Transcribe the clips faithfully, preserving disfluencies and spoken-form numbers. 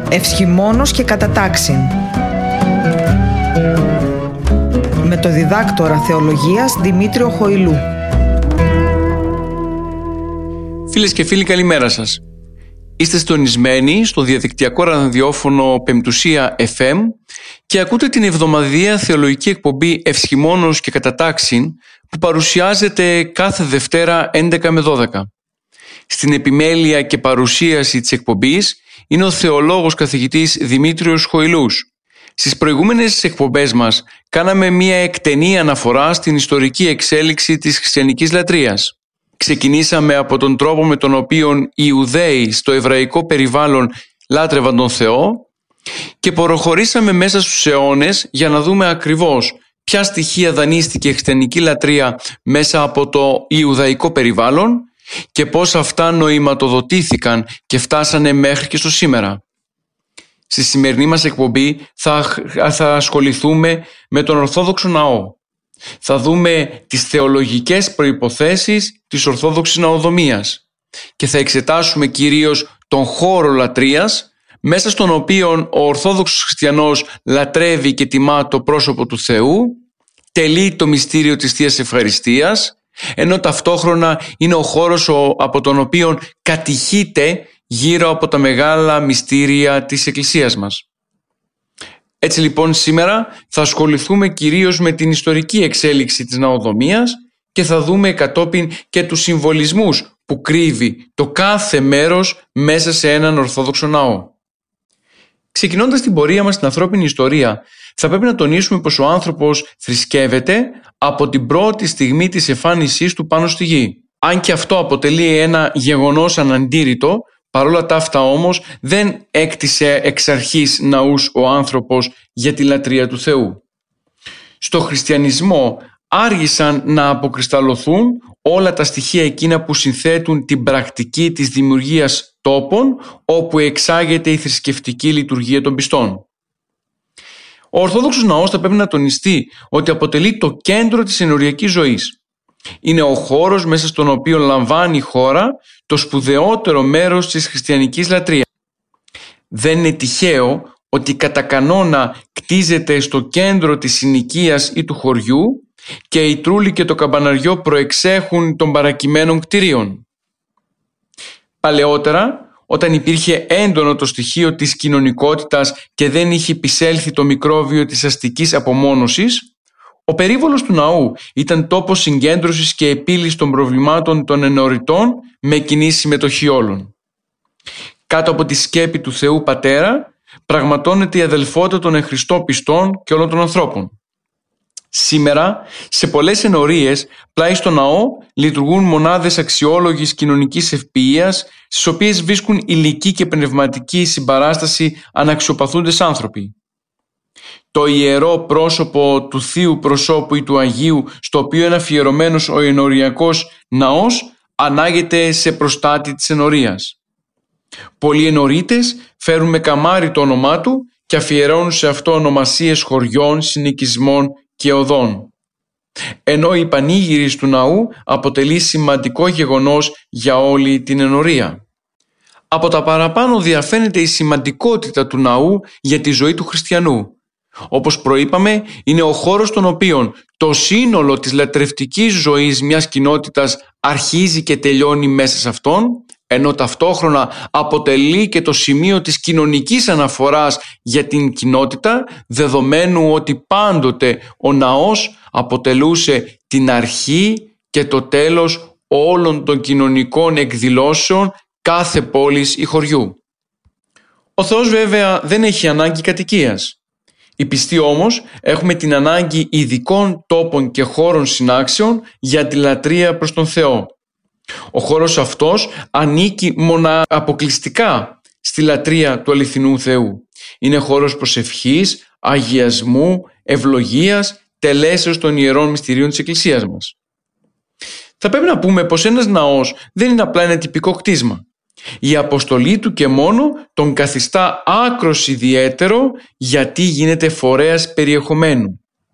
Ευσχημόνος και κατατάξιν. Με το διδάκτορα θεολογίας Δημήτριο Χοηλού. Φίλες και φίλοι, καλημέρα σας. Είστε συντονισμένοι στο διαδικτυακό ραδιόφωνο Πεμπτουσία εφ εμ και ακούτε την εβδομαδιαία θεολογική εκπομπή Ευσχημόνος και κατατάξιν που παρουσιάζεται κάθε Δευτέρα έντεκα με δώδεκα. Στην επιμέλεια και παρουσίαση της εκπομπής είναι ο θεολόγος καθηγητής Δημήτριος Χοηλούς. Στις προηγούμενες εκπομπές μας κάναμε μια εκτενή αναφορά στην ιστορική εξέλιξη της χριστιανικής λατρείας. Ξεκινήσαμε από τον τρόπο με τον οποίο οι Ιουδαίοι στο εβραϊκό περιβάλλον λάτρευαν τον Θεό και προχωρήσαμε μέσα στους αιώνες για να δούμε ακριβώς ποια στοιχεία δανείστηκε η χριστιανική λατρεία μέσα από το Ιουδαϊκό περιβάλλον και πώς αυτά νοηματοδοτήθηκαν και φτάσανε μέχρι και στο σήμερα. Στη σημερινή μας εκπομπή θα, θα ασχοληθούμε με τον Ορθόδοξο Ναό. Θα δούμε τις θεολογικές προϋποθέσεις της Ορθόδοξης Ναοδομίας και θα εξετάσουμε κυρίως τον χώρο λατρείας μέσα στον οποίο ο Ορθόδοξος Χριστιανός λατρεύει και τιμά το πρόσωπο του Θεού, τελεί το μυστήριο της Θείας Ευχαριστίας, ενώ ταυτόχρονα είναι ο χώρος από τον οποίο κατηχείται γύρω από τα μεγάλα μυστήρια της Εκκλησίας μας. Έτσι λοιπόν σήμερα θα ασχοληθούμε κυρίως με την ιστορική εξέλιξη της ναοδομίας και θα δούμε κατόπιν και τους συμβολισμούς που κρύβει το κάθε μέρος μέσα σε έναν Ορθόδοξο ναό. Ξεκινώντας την πορεία μας στην ανθρώπινη ιστορία, θα πρέπει να τονίσουμε πως ο άνθρωπος θρησκεύεται από την πρώτη στιγμή της εμφάνισής του πάνω στη γη. Αν και αυτό αποτελεί ένα γεγονός αναντήρητο, παρόλα τα αυτά όμως δεν έκτισε εξ αρχής ναούς ο άνθρωπος για τη λατρεία του Θεού. Στο χριστιανισμό άργησαν να αποκρισταλωθούν όλα τα στοιχεία εκείνα που συνθέτουν την πρακτική της δημιουργίας τόπων όπου εξάγεται η θρησκευτική λειτουργία των πιστών. Ο Ορθόδοξος ναός θα πρέπει να τονιστεί ότι αποτελεί το κέντρο της ενοριακής ζωής. Είναι ο χώρος μέσα στον οποίο λαμβάνει η χώρα το σπουδαιότερο μέρος της χριστιανικής λατρείας. Δεν είναι τυχαίο ότι κατά κανόνα κτίζεται στο κέντρο της συνοικίας ή του χωριού και η τρούλη και το καμπαναριό προεξέχουν των παρακειμένων κτηρίων. Παλαιότερα, όταν υπήρχε έντονο το στοιχείο της κοινωνικότητας και δεν είχε επισέλθει το μικρόβιο της αστικής απομόνωσης, ο περίβολος του ναού ήταν τόπος συγκέντρωσης και επίλυσης των προβλημάτων των ενοριτών με κοινή συμμετοχή όλων. Κάτω από τη σκέπη του Θεού Πατέρα πραγματώνεται η αδελφότητα των εν Χριστώ πιστών και όλων των ανθρώπων. Σήμερα, σε πολλές ενορίες, πλάι στο ναό λειτουργούν μονάδες αξιόλογης κοινωνικής ευποιίας, στις οποίες βρίσκουν ηλική και πνευματική συμπαράσταση αναξιοπαθούντες άνθρωποι. Το ιερό πρόσωπο του Θείου προσώπου ή του Αγίου, στο οποίο είναι αφιερωμένος ο ενοριακός ναός, ανάγεται σε προστάτη της ενορίας. Πολλοί ενορίτες φέρουν με καμάρι το όνομά του και αφιερώνουν σε αυτό ονομασίες χωριών, συνοικισμών και οδών. Ενώ η πανήγυρις του ναού αποτελεί σημαντικό γεγονός για όλη την ενορία. Από τα παραπάνω διαφαίνεται η σημαντικότητα του ναού για τη ζωή του χριστιανού. Όπως προείπαμε, είναι ο χώρος στον οποίο το σύνολο της λατρευτικής ζωής μιας κοινότητας αρχίζει και τελειώνει μέσα σε αυτόν, ενώ ταυτόχρονα αποτελεί και το σημείο της κοινωνικής αναφοράς για την κοινότητα, δεδομένου ότι πάντοτε ο ναός αποτελούσε την αρχή και το τέλος όλων των κοινωνικών εκδηλώσεων κάθε πόλης ή χωριού. Ο Θεός βέβαια δεν έχει ανάγκη κατοικίας. Οι πιστοί όμως έχουμε την ανάγκη ειδικών τόπων και χώρων συνάξεων για τη λατρεία προς τον Θεό. Ο χώρος αυτός ανήκει μονα αποκλειστικά στη λατρεία του αληθινού Θεού. Είναι χώρος προσευχής, αγιασμού, ευλογίας, τελέσεως των ιερών μυστηρίων της Εκκλησίας μας. Θα πρέπει να πούμε πως ένας ναός δεν είναι απλά ένα τυπικό κτίσμα. Η αποστολή του και μόνο τον καθιστά άκρος ιδιαίτερο γιατί γίνεται φορέας περιεχομένου.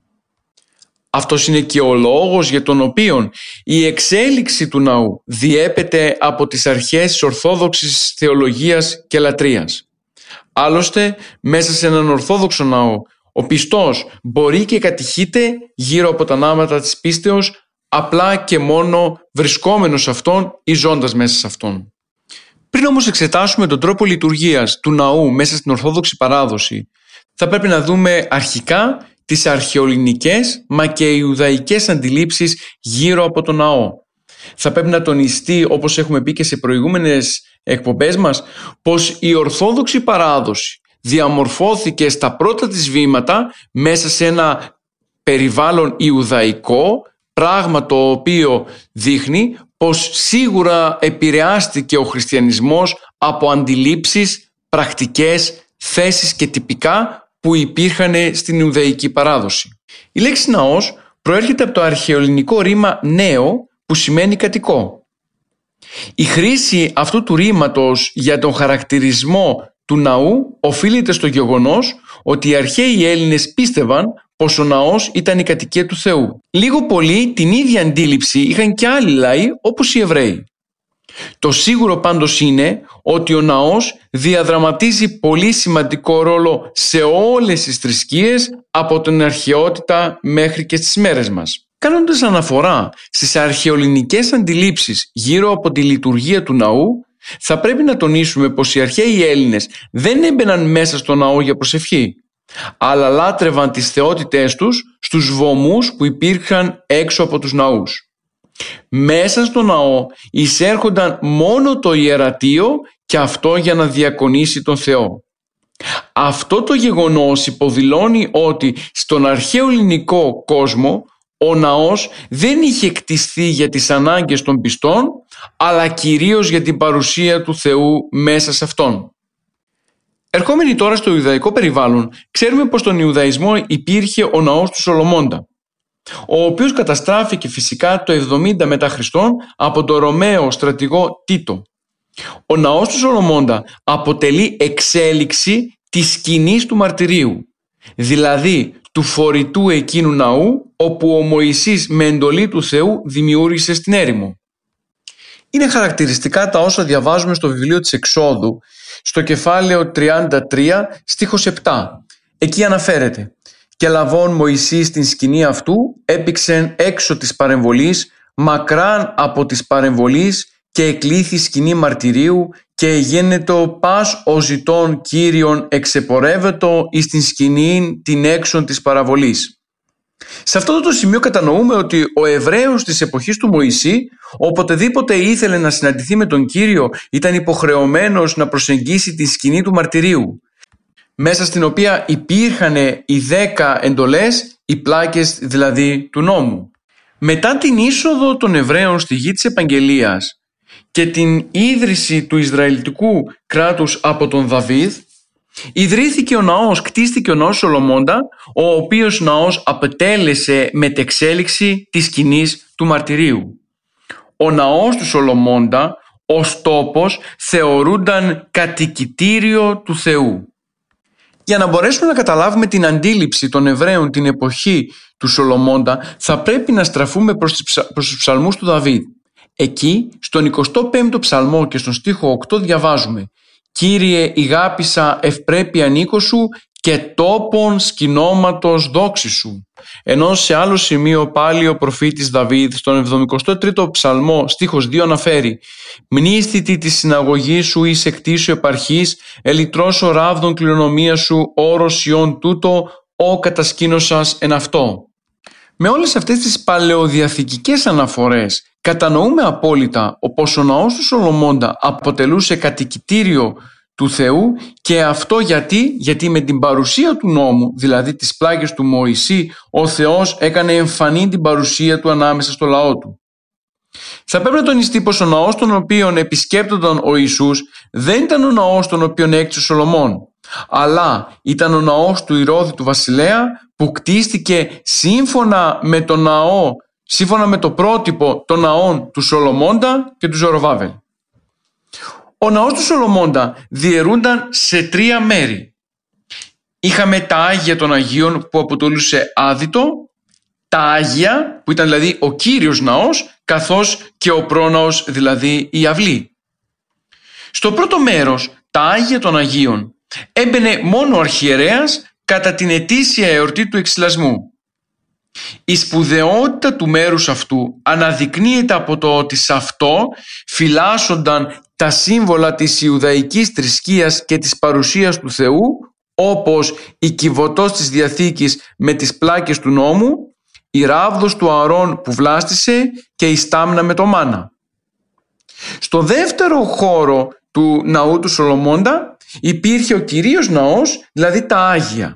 Αυτός είναι και ο λόγος για τον οποίο η εξέλιξη του ναού διέπεται από τις αρχές της ορθόδοξης θεολογίας και λατρείας. Άλλωστε, μέσα σε έναν ορθόδοξο ναό, ο πιστός μπορεί και κατηχείται γύρω από τα ναύματα της πίστεως, απλά και μόνο βρισκόμενος σε αυτόν ή ζώντας μέσα σε αυτόν. Πριν όμως εξετάσουμε τον τρόπο λειτουργίας του ναού μέσα στην ορθόδοξη παράδοση, θα πρέπει να δούμε αρχικά τις αρχαιοελληνικές μα και ιουδαϊκές αντιλήψεις γύρω από τον ναό. Θα πρέπει να τονιστεί, όπως έχουμε πει και σε προηγούμενες εκπομπές μας, πως η ορθόδοξη παράδοση διαμορφώθηκε στα πρώτα της βήματα μέσα σε ένα περιβάλλον ιουδαϊκό, πράγμα το οποίο δείχνει πως σίγουρα επηρεάστηκε ο χριστιανισμός από αντιλήψεις, πρακτικές, θέσεις και τυπικά που υπήρχαν στην Ιουδαϊκή παράδοση. Η λέξη ναός προέρχεται από το αρχαιοελληνικό ρήμα νέο, που σημαίνει κατοικό. Η χρήση αυτού του ρήματος για τον χαρακτηρισμό του ναού οφείλεται στο γεγονός ότι οι αρχαίοι Έλληνες πίστευαν πως ο ναός ήταν η κατοικία του Θεού. Λίγο πολύ την ίδια αντίληψη είχαν και άλλοι λαοί όπως οι Εβραίοι. Το σίγουρο πάντως είναι ότι ο ναός διαδραματίζει πολύ σημαντικό ρόλο σε όλες τις θρησκείες από την αρχαιότητα μέχρι και στις μέρες μας. Κάνοντας αναφορά στις αρχαιοελληνικές αντιλήψεις γύρω από τη λειτουργία του ναού, θα πρέπει να τονίσουμε πως οι αρχαίοι Έλληνες δεν έμπαιναν μέσα στο ναό για προσευχή, αλλά λάτρευαν τις θεότητές τους στους βωμούς που υπήρχαν έξω από τους ναούς. Μέσα στο ναό εισέρχονταν μόνο το ιερατείο και αυτό για να διακονήσει τον Θεό. Αυτό το γεγονός υποδηλώνει ότι στον αρχαίο ελληνικό κόσμο ο ναός δεν είχε κτιστεί για τις ανάγκες των πιστών, αλλά κυρίως για την παρουσία του Θεού μέσα σε αυτόν. Ερχόμενοι τώρα στο Ιουδαϊκό περιβάλλον, ξέρουμε πως στον Ιουδαϊσμό υπήρχε ο ναός του Σολομώντα, ο οποίος καταστράφηκε φυσικά το εβδομήντα μετά Χριστόν από τον Ρωμαίο στρατηγό Τίτο. Ο ναός του Σολομώντα αποτελεί εξέλιξη της σκηνής του μαρτυρίου, δηλαδή του φορητού εκείνου ναού όπου ο Μωυσής με εντολή του Θεού δημιούργησε στην έρημο. Είναι χαρακτηριστικά τα όσα διαβάζουμε στο βιβλίο της Εξόδου, στο κεφάλαιο τριάντα τρία, στίχος επτά. Εκεί αναφέρεται «Και λαβών Μωυσής την σκηνή αυτού έπηξεν έξω της παρεμβολής, μακράν από της παρεμβολής, και εκλήθη σκηνή μαρτυρίου, και εγένετο πας ο ζητών Κύριον εξεπορεύετο εις την σκηνήν την έξω της παραβολής». Σε αυτό το σημείο κατανοούμε ότι ο Εβραίος της εποχής του Μωυσή, οποτεδήποτε ήθελε να συναντηθεί με τον Κύριο, ήταν υποχρεωμένος να προσεγγίσει τη σκηνή του μαρτυρίου, μέσα στην οποία υπήρχαν οι δέκα εντολές, οι πλάκες δηλαδή του νόμου. Μετά την είσοδο των Εβραίων στη γη της Επαγγελίας και την ίδρυση του Ισραηλιτικού κράτους από τον Δαβίδ, ιδρύθηκε ο ναός, κτίστηκε ο ναός Σολομώντα, ο οποίος ναός αποτέλεσε μετεξέλιξη της σκηνής του μαρτυρίου. Ο ναός του Σολομώντα ως τόπος θεωρούνταν κατοικητήριο του Θεού. Για να μπορέσουμε να καταλάβουμε την αντίληψη των Εβραίων την εποχή του Σολομώντα, θα πρέπει να στραφούμε προς τους ψαλμούς του Δαβίδ. Εκεί, στον εικοστό πέμπτο ψαλμό και στον στίχο οκτώ διαβάζουμε «Κύριε, ηγάπησα ευπρέπεια νίκο σου και τόπον σκηνώματος δόξη σου». Ενώ σε άλλο σημείο πάλι ο προφήτης Δαβίδ στον εβδομηκοστό τρίτο ψαλμό στίχος δύο αναφέρει «Μνήσθητη τη συναγωγή σου εις εκτίσου επαρχής, ελυτρώσω ράβδον κληρονομία σου, όρος ιών τούτο, ο κατασκήνωσας εν αυτό». Με όλες αυτές τις παλαιοδιαθηκικές αναφορές κατανοούμε απόλυτα πως ο ναός του Σολομώντα αποτελούσε κατοικητήριο του Θεού, και αυτό γιατί, γιατί με την παρουσία του νόμου, δηλαδή τις πλάκες του Μωυσή, ο Θεός έκανε εμφανή την παρουσία του ανάμεσα στο λαό του. Θα πρέπει να τονιστεί πως ο ναός τον οποίον επισκέπτονταν ο Ιησούς δεν ήταν ο ναός τον οποίον έκτισε ο Σολομών, αλλά ήταν ο ναός του Ηρώδη του βασιλέα, που κτίστηκε σύμφωνα με το ναό, σύμφωνα με το πρότυπο των ναών του Σολομώντα και του Ζεροβάβελ. Ο ναός του Σολομώντα διαιρούνταν σε τρία μέρη. Είχαμε τα Άγια των Αγίων που αποτελούσε άδυτο, τα Άγια που ήταν δηλαδή ο κύριος ναός, καθώς και ο πρόναος, δηλαδή η αυλή. Στο πρώτο μέρος, τα Άγια των Αγίων, έμπαινε μόνο ο αρχιερέας κατά την ετήσια εορτή του εξυλασμού. Η σπουδαιότητα του μέρους αυτού αναδεικνύεται από το ότι σε αυτό φυλάσσονταν τα σύμβολα της Ιουδαϊκής θρησκείας και της παρουσίας του Θεού, όπως η κυβωτός της Διαθήκης με τις πλάκες του νόμου, η ράβδος του Ααρών που βλάστησε και η στάμνα με το μάνα. Στο δεύτερο χώρο του ναού του Σολομώντα υπήρχε ο κυρίως ναός, δηλαδή τα Άγια.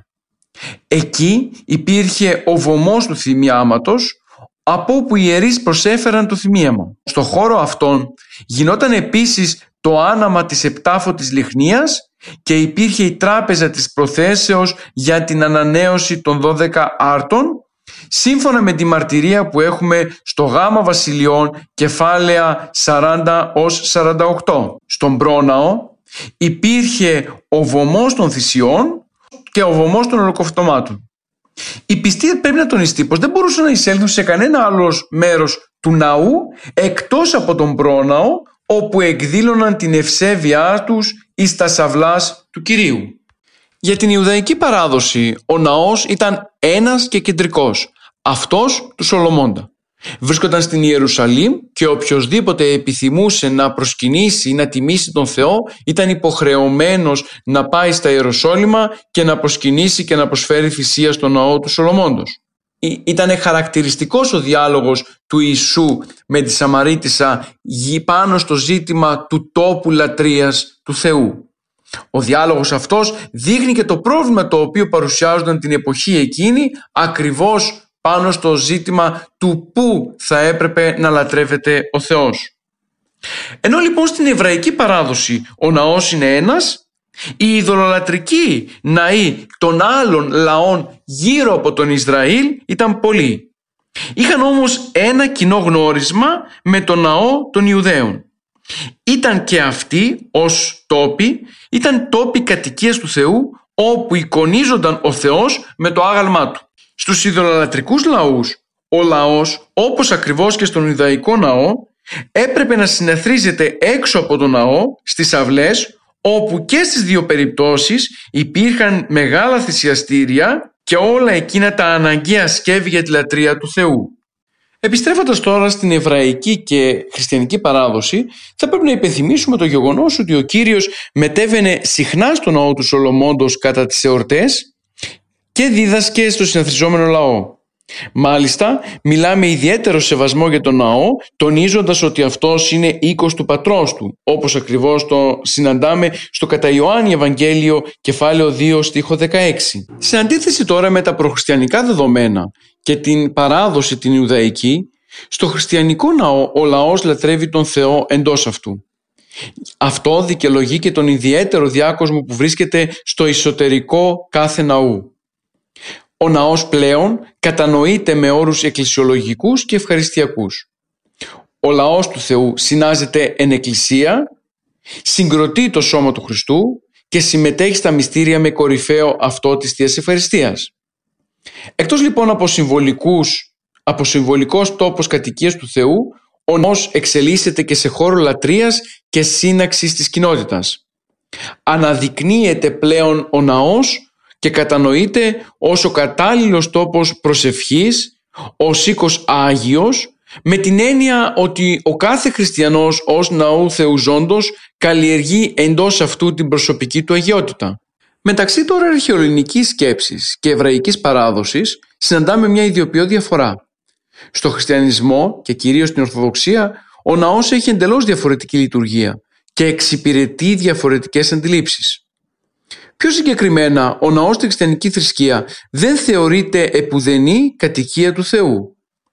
Εκεί υπήρχε ο βωμός του θυμιάματος, από όπου οι ιερείς προσέφεραν το θυμίαμα. Στο χώρο αυτόν γινόταν επίσης το άναμα της επτάφωτης λιχνίας και υπήρχε η τράπεζα της προθέσεως για την ανανέωση των δώδεκα άρτων, σύμφωνα με τη μαρτυρία που έχουμε στο Γάμα Βασιλειών κεφάλαια σαράντα ως σαράντα οκτώ. Στον πρόναο υπήρχε ο βωμός των θυσιών και ο βωμός των ολοκαυτωμάτων. Οι πιστοί πρέπει να τονιστεί πως δεν μπορούσαν να εισέλθουν σε κανένα άλλο μέρος του ναού εκτός από τον πρόναο, όπου εκδήλωναν την ευσέβειά τους εις τα σαυλάς του Κυρίου. Για την Ιουδαϊκή παράδοση ο ναός ήταν ένας και κεντρικός, αυτός του Σολομώντα. Βρίσκονταν στην Ιερουσαλήμ και οποιοσδήποτε επιθυμούσε να προσκυνήσει ή να τιμήσει τον Θεό ήταν υποχρεωμένος να πάει στα Ιεροσόλυμα και να προσκυνήσει και να προσφέρει θυσία στο ναό του Σολομώντος. Ήταν χαρακτηριστικός ο διάλογος του Ιησού με τη Σαμαρίτισσα πάνω στο ζήτημα του τόπου λατρείας του Θεού. Ο διάλογος αυτός δείχνει και το πρόβλημα το οποίο παρουσιάζονταν την εποχή εκείνη, ακριβώς πάνω στο ζήτημα του πού θα έπρεπε να λατρεύεται ο Θεός. Ενώ λοιπόν στην εβραϊκή παράδοση ο ναός είναι ένας, οι ειδωλολατρικοί ναοί των άλλων λαών γύρω από τον Ισραήλ ήταν πολλοί. Είχαν όμως ένα κοινό γνώρισμα με τον ναό των Ιουδαίων. Ήταν και αυτοί ως τόποι, ήταν τόποι κατοικίας του Θεού, όπου εικονίζονταν ο Θεός με το άγαλμά του. Στους ειδωλολατρικούς λαούς, ο λαός, όπως ακριβώς και στον Ιουδαϊκό ναό, έπρεπε να συναθρίζεται έξω από τον ναό, στις αυλές, όπου και στις δύο περιπτώσεις υπήρχαν μεγάλα θυσιαστήρια και όλα εκείνα τα αναγκαία σκεύη για τη λατρεία του Θεού. Επιστρέφοντας τώρα στην εβραϊκή και χριστιανική παράδοση, θα πρέπει να υπενθυμίσουμε το γεγονός ότι ο Κύριος μετέβαινε συχνά στο ναό του Σολομώντος κατά τις εορτές και δίδασκε στο συναθριζόμενο λαό. Μάλιστα, μιλάμε ιδιαίτερο σεβασμό για τον ναό, τονίζοντας ότι αυτός είναι οίκος του πατρός του, όπως ακριβώς το συναντάμε στο κατά Ιωάννη Ευαγγέλιο κεφάλαιο δύο στίχο δεκαέξι. Σε αντίθεση τώρα με τα προχριστιανικά δεδομένα και την παράδοση την Ιουδαϊκή, στο χριστιανικό ναό ο λαός λατρεύει τον Θεό εντός αυτού. Αυτό δικαιολογεί και τον ιδιαίτερο διάκοσμο που βρίσκεται στο εσωτερικό κάθε ναού. Ο ναός πλέον κατανοείται με όρους εκκλησιολογικούς και ευχαριστιακούς. Ο λαός του Θεού συνάζεται εν εκκλησία, συγκροτεί το σώμα του Χριστού και συμμετέχει στα μυστήρια με κορυφαίο αυτό της Θείας Ευχαριστίας. Εκτός λοιπόν από, συμβολικούς, από συμβολικός τόπος κατοικίας του Θεού, ο ναός εξελίσσεται και σε χώρο λατρείας και σύναξης της κοινότητας. Αναδεικνύεται πλέον ο ναός και κατανοείται ως ο κατάλληλος τόπος προσευχής, ως οίκος Άγιος, με την έννοια ότι ο κάθε χριστιανός ως ναού Θεού ζώντος καλλιεργεί εντός αυτού την προσωπική του αγιότητα. Μεταξύ τώρα αρχαιοελληνικής σκέψης και εβραϊκής παράδοσης συναντάμε μια ιδιοποιώ διαφορά. Στο χριστιανισμό και κυρίως στην Ορθοδοξία, ο ναός έχει εντελώς διαφορετική λειτουργία και εξυπηρετεί διαφορετικές αντιλήψεις. Πιο συγκεκριμένα, ο ναός στην χριστιανική θρησκεία δεν θεωρείται επουδενή κατοικία του Θεού.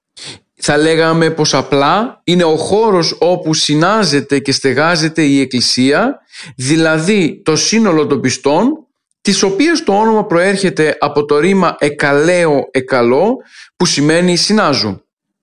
Θα λέγαμε πως απλά είναι ο χώρος όπου συνάζεται και στεγάζεται η Εκκλησία, δηλαδή το σύνολο των πιστών, της οποίας το όνομα προέρχεται από το ρήμα εκαλέω εκαλώ, που σημαίνει συνάζω.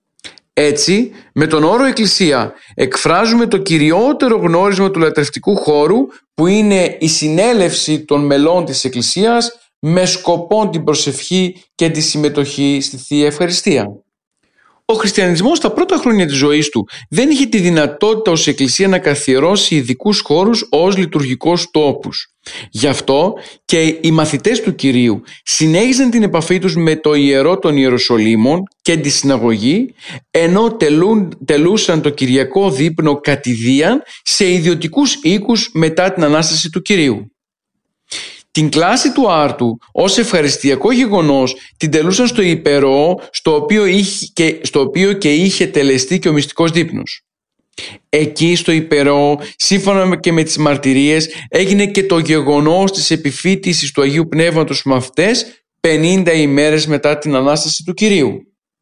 Έτσι, με τον όρο Εκκλησία εκφράζουμε το κυριότερο γνώρισμα του λατρευτικού χώρου, που είναι η συνέλευση των μελών της Εκκλησίας με σκοπό την προσευχή και τη συμμετοχή στη Θεία Ευχαριστία. Ο χριστιανισμός στα πρώτα χρόνια της ζωής του δεν είχε τη δυνατότητα ως εκκλησία να καθιερώσει ειδικούς χώρους ως λειτουργικούς τόπους. Γι' αυτό και οι μαθητές του Κυρίου συνέχιζαν την επαφή τους με το ιερό των Ιεροσολύμων και τη συναγωγή, ενώ τελούν, τελούσαν το Κυριακό δείπνο κατηδίαν σε ιδιωτικούς οίκους μετά την Ανάσταση του Κυρίου. Την κλάση του άρτου ως ευχαριστιακό γεγονός την τελούσαν στο υπερό, στο οποίο, είχε και, στο οποίο και είχε τελεστεί και ο μυστικός δείπνος. Εκεί στο υπερό, σύμφωνα και με τις μαρτυρίες, έγινε και το γεγονός της επιφύτησης του Αγίου Πνεύματος στους μαθητές πενήντα ημέρες μετά την Ανάσταση του Κυρίου.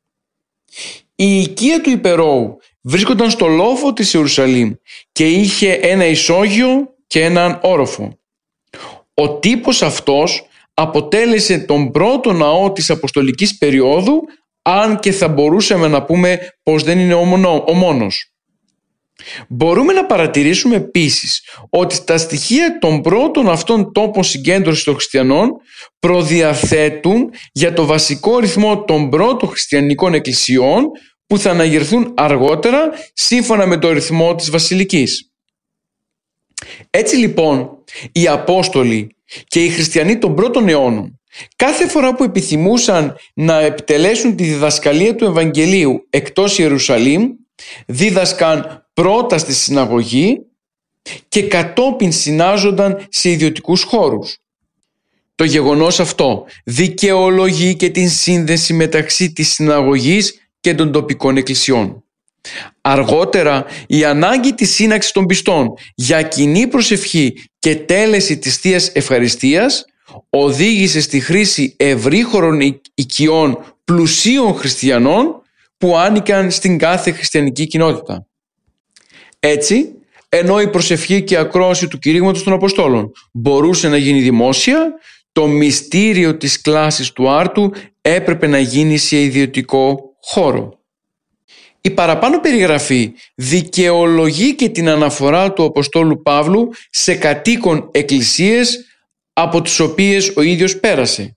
Η οικία του υπερώου βρίσκονταν στο λόφο της Ιερουσαλήμ και είχε ένα ισόγειο και έναν όροφο. Ο τύπος αυτός αποτέλεσε τον πρώτο ναό της αποστολικής περίοδου, αν και θα μπορούσαμε να πούμε πως δεν είναι ο μόνος. Μπορούμε να παρατηρήσουμε επίσης ότι τα στοιχεία των πρώτων αυτών τόπων συγκέντρωσης των χριστιανών προδιαθέτουν για το βασικό ρυθμό των πρώτων χριστιανικών εκκλησιών που θα αναγερθούν αργότερα σύμφωνα με το ρυθμό της βασιλικής. Έτσι λοιπόν οι Απόστολοι και οι χριστιανοί των πρώτων αιώνων κάθε φορά που επιθυμούσαν να επιτελέσουν τη διδασκαλία του Ευαγγελίου εκτός Ιερουσαλήμ, δίδασκαν πρώτα στη συναγωγή και κατόπιν συνάζονταν σε ιδιωτικούς χώρους. Το γεγονός αυτό δικαιολογεί και την σύνδεση μεταξύ της συναγωγής και των τοπικών εκκλησιών. Αργότερα η ανάγκη της σύναξης των πιστών για κοινή προσευχή και τέλεση της Θείας Ευχαριστίας οδήγησε στη χρήση ευρύχωρων οικειών πλουσίων χριστιανών που άνοικαν στην κάθε χριστιανική κοινότητα. Έτσι, ενώ η προσευχή και η ακρόαση του κηρύγματος των Αποστόλων μπορούσε να γίνει δημόσια, το μυστήριο της κλάσης του άρτου έπρεπε να γίνει σε ιδιωτικό χώρο. Η παραπάνω περιγραφή δικαιολογεί και την αναφορά του Αποστόλου Παύλου σε κατοίκον εκκλησίες από τις οποίες ο ίδιος πέρασε.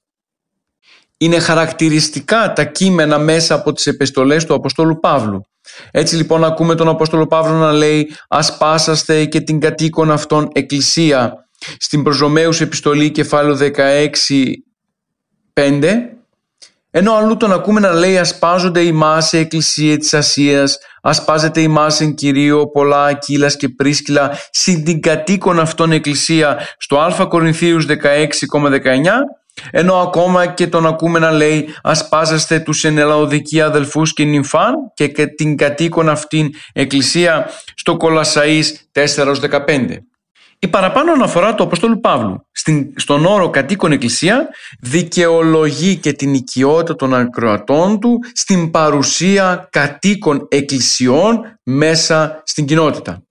Είναι χαρακτηριστικά τα κείμενα μέσα από τις επιστολές του Αποστόλου Παύλου. Έτσι λοιπόν ακούμε τον Απόστολο Παύλο να λέει «Ας πάσαστε και την κατοίκον αυτών εκκλησία» στην προς Ρωμαίους επιστολή κεφάλαιο δεκαέξι πέντε, ενώ αλλού τον ακούμε να λέει «Ασπάζονται ημάς σε εκκλησία της Ασίας, ασπάζεται ημάς εν Κυρίω πολλά Ακύλας και Πρίσκυλα συν την κατοίκον αυτών εκκλησία» στο Α Κορινθίους δεκαέξι δεκαεννιά, ενώ ακόμα και τον ακούμε να λέει «Ασπάζεστε τους εν Λαοδικία αδελφούς και νυμφάν» και την κατοίκον αυτήν εκκλησία στο Κολασσαείς τέσσερα δεκαπέντε. Η παραπάνω αναφορά του Αποστόλου Παύλου στον όρο κατοίκον εκκλησία δικαιολογεί και την οικειότητα των ακροατών του στην παρουσία κατοίκων εκκλησιών μέσα στην κοινότητα.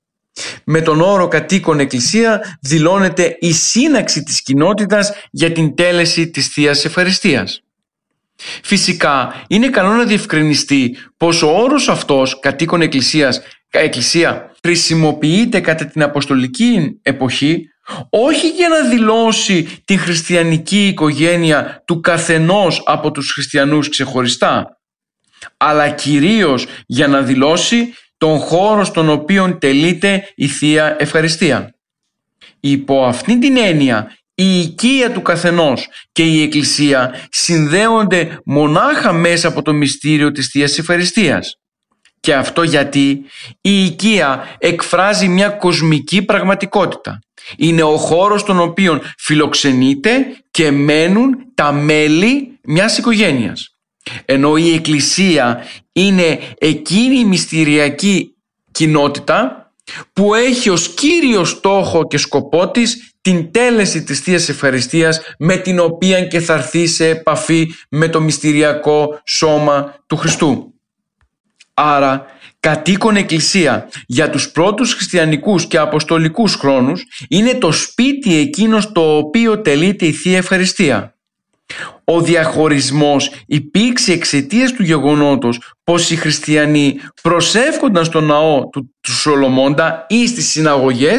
Με τον όρο κατοίκον εκκλησία δηλώνεται η σύναξη της κοινότητας για την τέλεση της Θείας Ευχαριστίας. Φυσικά είναι καλό να διευκρινιστεί πως ο όρος αυτός κατοίκον εκκλησίας, εκκλησία χρησιμοποιείται κατά την αποστολική εποχή όχι για να δηλώσει την χριστιανική οικογένεια του καθενός από τους χριστιανούς ξεχωριστά, αλλά κυρίως για να δηλώσει τον χώρο στον οποίο τελείται η Θεία Ευχαριστία. Υπό αυτήν την έννοια η οικία του καθενός και η εκκλησία συνδέονται μονάχα μέσα από το μυστήριο της Θείας Ευχαριστίας. Και αυτό γιατί η οικία εκφράζει μια κοσμική πραγματικότητα. Είναι ο χώρος στον οποίο φιλοξενείται και μένουν τα μέλη μιας οικογένειας. Ενώ η εκκλησία είναι εκείνη η μυστηριακή κοινότητα που έχει ως κύριο στόχο και σκοπό της την τέλεση της Θείας Ευχαριστίας, με την οποία και θα έρθει σε επαφή με το μυστηριακό σώμα του Χριστού. Άρα, κατοίκον εκκλησία για τους πρώτους χριστιανικούς και αποστολικούς χρόνους είναι το σπίτι εκείνο στο οποίο τελείται η Θεία Ευχαριστία. Ο διαχωρισμός υπήρξε εξαιτίας του γεγονότος πως οι χριστιανοί προσεύχονταν στο ναό του, του Σολομώντα ή στις συναγωγές,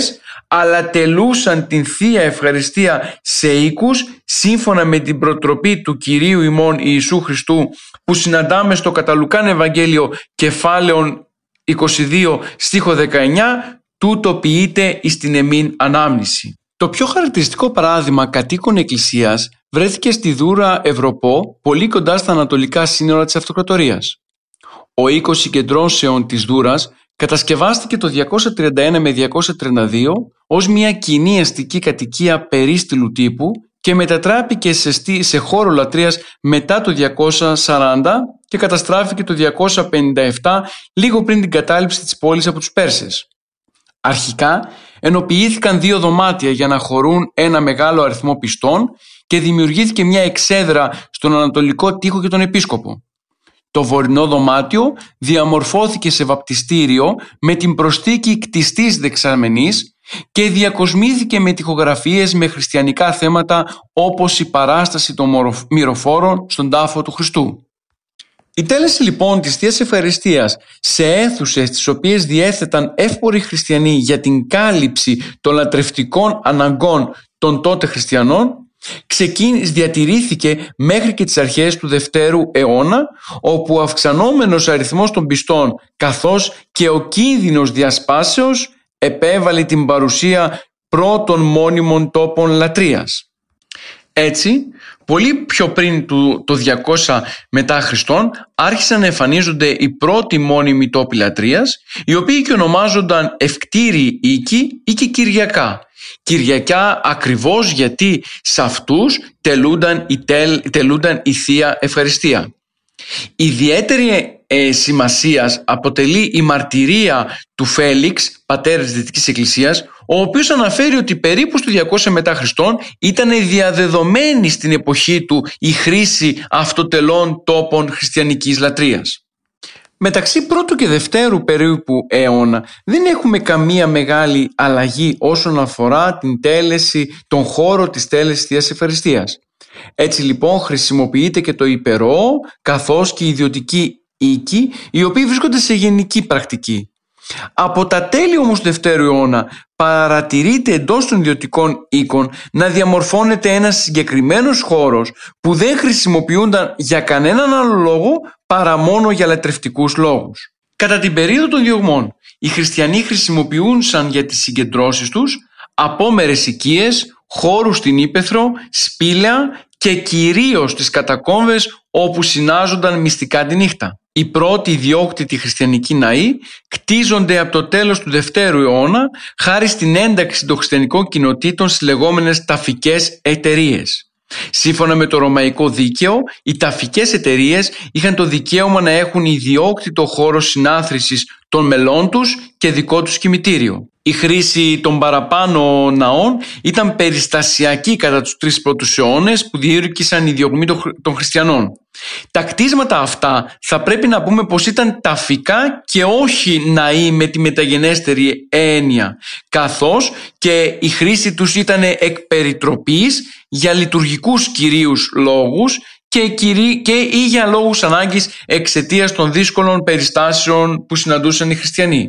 αλλά τελούσαν την Θεία Ευχαριστία σε οίκους σύμφωνα με την προτροπή του Κυρίου ημών Ιησού Χριστού που συναντάμε στο κατά Λουκάν Ευαγγέλιο κεφάλαιον είκοσι δύο στίχο δεκαεννιά, τούτο ποιείται εις την εμήν ανάμνηση. Το πιο χαρακτηριστικό παράδειγμα κατοίκων εκκλησίας βρέθηκε στη Δούρα Ευρωπό, πολύ κοντά στα ανατολικά σύνορα της Αυτοκρατορίας. Ο οίκος συγκεντρώσεων της Δούρας κατασκευάστηκε το διακόσια τριάντα ένα με διακόσια τριάντα δύο ως μια κοινή αστική κατοικία περίστηλου τύπου και μετατράπηκε σε, στή, σε χώρο λατρείας μετά το διακόσια σαράντα και καταστράφηκε το διακόσια πενήντα επτά, λίγο πριν την κατάληψη της πόλης από τους Πέρσες. Αρχικά ενοποιήθηκαν δύο δωμάτια για να χωρούν ένα μεγάλο αριθμό πιστών και δημιουργήθηκε μια εξέδρα στον ανατολικό τοίχο για τον επίσκοπο. Το βορεινό δωμάτιο διαμορφώθηκε σε βαπτιστήριο με την προσθήκη κτιστής δεξαμενής και διακοσμήθηκε με τοιχογραφίες με χριστιανικά θέματα όπως η παράσταση των μυροφόρων στον τάφο του Χριστού. Η τέλεση λοιπόν της Θείας Ευχαριστίας σε αίθουσες τις οποίες διέθεταν εύποροι χριστιανοί για την κάλυψη των λατρευτικών αναγκών των τότε χριστιανών ξεκίνησε, διατηρήθηκε μέχρι και τις αρχές του Δευτέρου αιώνα, όπου ο αυξανόμενος αριθμός των πιστών καθώς και ο κίνδυνος διασπάσεως επέβαλε την παρουσία πρώτων μόνιμων τόπων λατρείας. Έτσι, πολύ πιο πριν του, το διακόσια μετά Χριστόν άρχισαν να εμφανίζονται οι πρώτοι μόνιμοι τόποι λατρείας, οι οποίοι και ονομάζονταν ευκτήριοι οίκοι ή και κυριακά. Κυριακιά ακριβώς γιατί σε αυτούς τελούνταν η, τελ, τελούνταν η Θεία Ευχαριστία. Ιδιαίτερη ε, σημασίας αποτελεί η μαρτυρία του Φέλιξ, πατέρα της Δυτικής Εκκλησίας, ο οποίος αναφέρει ότι περίπου στο διακόσια μετά Χριστόν ήταν διαδεδομένη στην εποχή του η χρήση αυτοτελών τόπων χριστιανικής λατρείας. Μεταξύ πρώτου και δευτέρου περίπου αιώνα δεν έχουμε καμία μεγάλη αλλαγή όσον αφορά την τέλεση, τον χώρο της τέλεσης Θείας Ευχαριστίας. Έτσι λοιπόν χρησιμοποιείται και το υπερό καθώς και οι ιδιωτικοί οίκοι, οι οποίοι βρίσκονται σε γενική πρακτική. Από τα τέλη όμως του δευτέρου αιώνα παρατηρείται εντός των ιδιωτικών οίκων να διαμορφώνεται ένας συγκεκριμένος χώρος που δεν χρησιμοποιούνταν για κανέναν άλλο λόγο παρά μόνο για λατρευτικούς λόγους. Κατά την περίοδο των διωγμών, οι χριστιανοί χρησιμοποιούσαν για τις συγκεντρώσεις τους απόμερες οικίες, χώρους στην ύπαιθρο, σπήλαια και κυρίως τις κατακόμβες όπου συνάζονταν μυστικά τη νύχτα. Οι πρώτοι ιδιόκτητοι χριστιανικοί ναοί κτίζονται από το τέλος του δευτέρου αιώνα χάρη στην ένταξη των χριστιανικών κοινοτήτων στις λεγόμενες ταφικές εταιρείες. Σύμφωνα με το ρωμαϊκό δίκαιο, οι ταφικές εταιρείες είχαν το δικαίωμα να έχουν ιδιόκτητο χώρο συνάθρησης των μελών τους και δικό τους κημητήριο. Η χρήση των παραπάνω ναών ήταν περιστασιακή κατά τους τρεις πρώτους αιώνες που διήρκησαν οι διωγμοί των χριστιανών. Τα κτίσματα αυτά θα πρέπει να πούμε πως ήταν ταφικά και όχι ναοί με τη μεταγενέστερη έννοια, καθώς και η χρήση τους ήταν εκ περιτροπής για λειτουργικούς κυρίους λόγους και, κυρί, και ή για λόγους ανάγκης εξαιτίας των δύσκολων περιστάσεων που συναντούσαν οι χριστιανοί.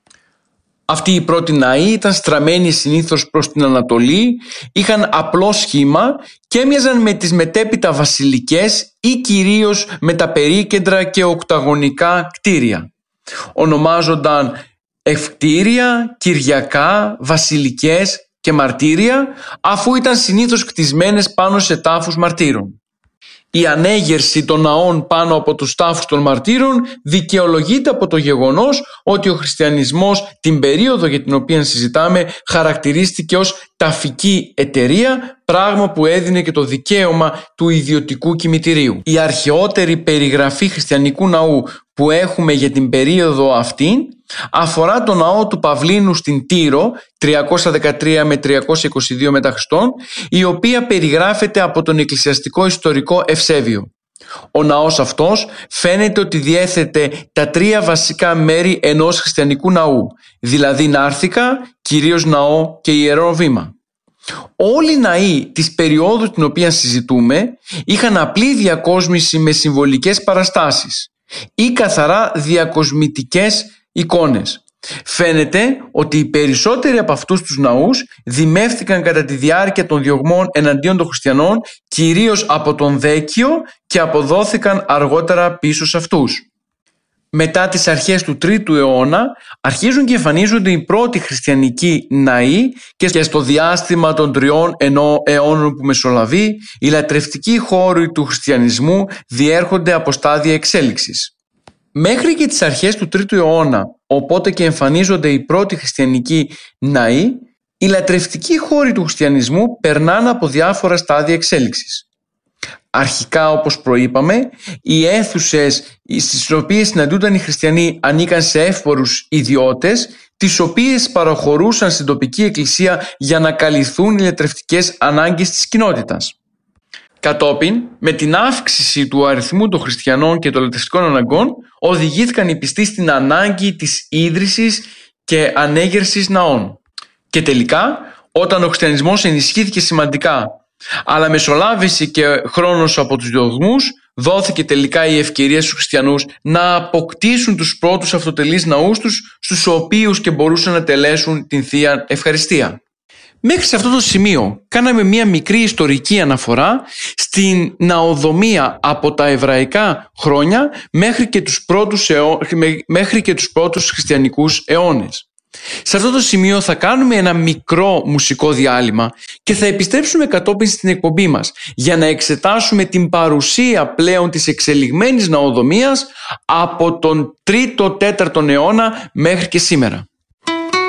Αυτοί οι πρώτοι ναοί ήταν στραμμένοι συνήθως προς την Ανατολή, είχαν απλό σχήμα και έμοιαζαν με τις μετέπειτα βασιλικές ή κυρίως με τα περίκεντρα και οκταγωνικά κτίρια. Ονομάζονταν ευκτήρια, κυριακά, βασιλικές και μαρτύρια, αφού ήταν συνήθως κτισμένες πάνω σε τάφους μαρτύρων. Η ανέγερση των ναών πάνω από τους τάφους των μαρτύρων δικαιολογείται από το γεγονός ότι ο χριστιανισμός την περίοδο για την οποία συζητάμε χαρακτηρίστηκε ως ταφική εταιρεία, πράγμα που έδινε και το δικαίωμα του ιδιωτικού κημητηρίου. Η αρχαιότερη περιγραφή χριστιανικού ναού που έχουμε για την περίοδο αυτή αφορά το ναό του Παυλίνου στην Τύρο τριακόσια δεκατρία με τριακόσια είκοσι δύο μετά Χριστόν, η οποία περιγράφεται από τον εκκλησιαστικό ιστορικό Ευσέβιο. Ο ναός αυτός φαίνεται ότι διέθετε τα τρία βασικά μέρη ενός χριστιανικού ναού, δηλαδή νάρθηκα, κυρίως ναό και ιερό βήμα. Όλοι οι ναοί της περίοδου την οποία συζητούμε είχαν απλή διακόσμηση με συμβολικές παραστάσεις ή καθαρά διακοσμητικές εικόνες. Φαίνεται ότι οι περισσότεροι από αυτούς τους ναούς δημεύτηκαν κατά τη διάρκεια των διωγμών εναντίον των χριστιανών, κυρίως από τον Δέκιο, και αποδόθηκαν αργότερα πίσω σε αυτούς. Μετά τις αρχές του τρίτου αιώνα αρχίζουν και εμφανίζονται οι πρώτοι χριστιανικοί ναοί και στο διάστημα των τριών αιώνων που μεσολαβεί, οι λατρευτικοί χώροι του χριστιανισμού διέρχονται από στάδια εξέλιξης. Μέχρι και τις αρχές του τρίτου αιώνα, οπότε και εμφανίζονται οι πρώτοι χριστιανικοί ναοί, οι λατρευτικοί χώροι του χριστιανισμού περνάνε από διάφορα στάδια εξέλιξης. Αρχικά, όπως προείπαμε, οι αίθουσες στις οποίες συναντούνταν οι χριστιανοί ανήκαν σε εύπορους ιδιώτες, τις οποίες παραχωρούσαν στην τοπική εκκλησία για να καλυφθούν οι λατρευτικές ανάγκες της κοινότητας. Κατόπιν, με την αύξηση του αριθμού των χριστιανών και των λατρευτικών αναγκών, οδηγήθηκαν οι πιστοί στην ανάγκη της ίδρυσης και ανέγερσης ναών. Και τελικά, όταν ο χριστιανισμός ενισχύθηκε σημαντικά, αλλά μεσολάβησε και χρόνος από τους διωγμούς, δόθηκε τελικά η ευκαιρία στους χριστιανούς να αποκτήσουν τους πρώτους αυτοτελείς ναούς τους, στους οποίους και μπορούσαν να τελέσουν την Θεία Ευχαριστία. Μέχρι σε αυτό το σημείο κάναμε μια μικρή ιστορική αναφορά στην ναοδομία από τα εβραϊκά χρόνια μέχρι και τους πρώτους, αιώ... μέχρι και τους πρώτους χριστιανικούς αιώνες. Σε αυτό το σημείο θα κάνουμε ένα μικρό μουσικό διάλειμμα και θα επιστρέψουμε κατόπιν στην εκπομπή μας για να εξετάσουμε την παρουσία πλέον της εξελιγμένης ναοδομίας από τον τρίτο τέταρτο αιώνα μέχρι και σήμερα.